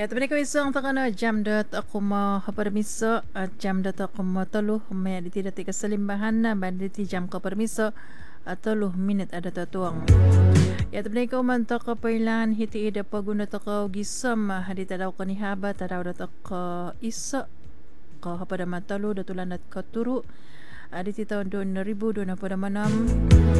Ya, tapi ko isang takana jam dat ako permiso jam dat ako tuluh may aditi dati kasalimbahan na banditi jam ko permiso 3 minit ada tatuang. Ya, tapi ko man to ko pailan hiti ida paguna to ko gisam hadita daw ko ni haba taraw dat ako isa ko pada matalu datulan at katuru aditi tahun 2026